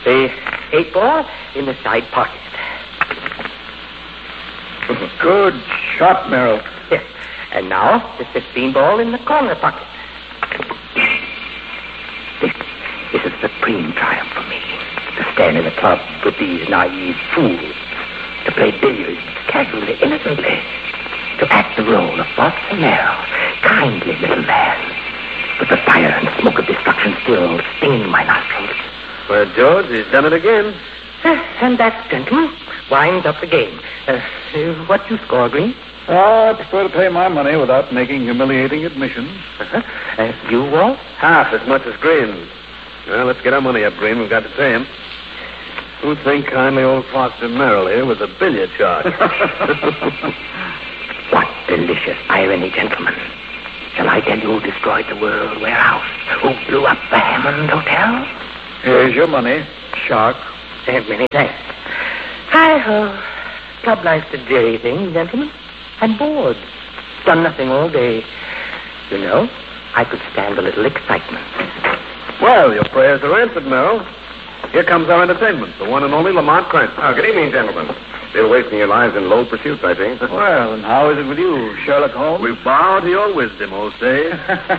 The 8-ball in the side pocket. Good shot, Merrill. Yes. And now the 15-ball in the corner pocket. This is a supreme triumph for me. To stand in a club with these naive fools. To play billiards casually, innocently. To act the role of Boss Merrill, kindly little man. With the fire and smoke of destruction still stinging my nostrils. Well, George, he's done it again. And that, gentlemen, winds up the game. What you score, Green? I prefer to pay my money without making humiliating admissions. You, Walt? Half as much as Green. Well, let's get our money up, Green. We've got to pay him. Who'd think kindly old Foster Merrill here was a billiard shark? What delicious irony, gentlemen. Shall I tell you who destroyed the World Warehouse? Who blew up the Hammond Hotel? Here's your money, shark. Many thanks. Hi-ho. Club life's a dreary thing, gentlemen. I'm bored. Done nothing all day. You know, I could stand a little excitement. Well, your prayers are answered, Merrill. Here comes our entertainment, the one and only Lamont Cranston. Good evening, gentlemen. Still wasting your lives in low pursuits, I think. Well, and how is it with you, Sherlock Holmes? We bow to your wisdom, old sage.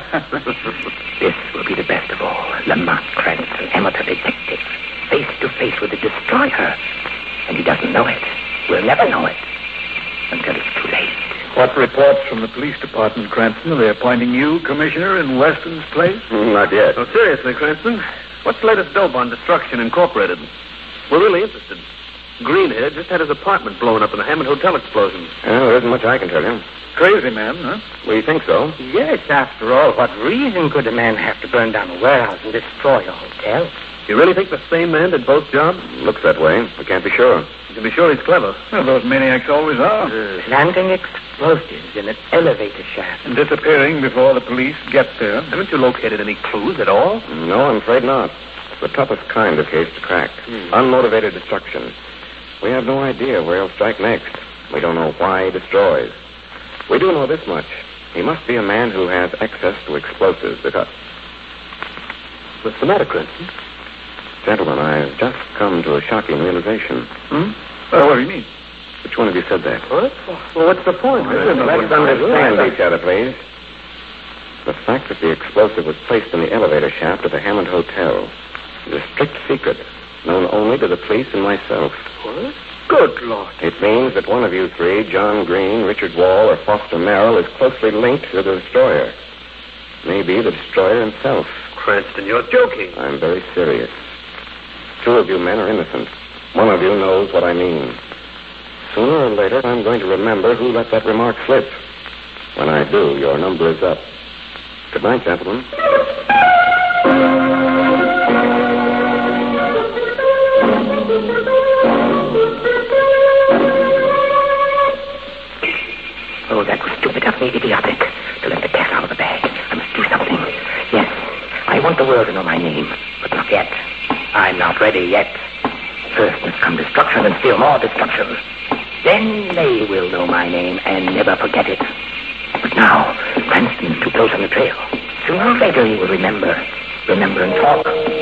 This will be the best of all. Lamont Cranston, amateur detective, face to face with the destroyer. And he doesn't know it. We'll never know it until it's too late. What reports from the police department, Cranston? Are they appointing you commissioner in Weston's place? Not yet. No, seriously, Cranston. What's the latest dope on Destruction Incorporated? We're really interested. Green here just had his apartment blown up in the Hammond Hotel explosion. Well, there isn't much I can tell you. Crazy man, huh? We think so. Yes, after all, what reason could a man have to burn down a warehouse and destroy a hotel? You really think the same man did both jobs? Looks that way. We can't be sure. You can be sure he's clever. Well, those maniacs always are. Planting explosives in an elevator shaft. And disappearing before the police get there. Haven't you located any clues at all? No, I'm afraid not. It's the toughest kind of case to crack. Unmotivated destruction. We have no idea where he'll strike next. We don't know why he destroys. We do know this much. He must be a man who has access to explosives because... What's the matter, Cranston? Gentlemen, I've just come to a shocking realization. What do you mean? Which one of you said that? What? Well, what's the point? Let's understand each other, please. The fact that the explosive was placed in the elevator shaft of the Hammond Hotel is a strict secret, known only to the police and myself. What? Good Lord. It means that one of you three, John Green, Richard Wall, or Foster Merrill, is closely linked to the destroyer. Maybe the destroyer himself. Cranston, you're joking. I'm very serious. Two of you men are innocent. One of you knows what I mean. Sooner or later, I'm going to remember who let that remark slip. When I do, your number is up. Good night, gentlemen. Oh, that was stupid of me, idiotic, to let the cat out of the bag. I must do something. Yes, I want the world to know my name, but not yet. I'm not ready yet. First must come destruction and still more destruction. Then they will know my name and never forget it. But now, Cranston's too close on the trail. Sooner or later he will remember and talk.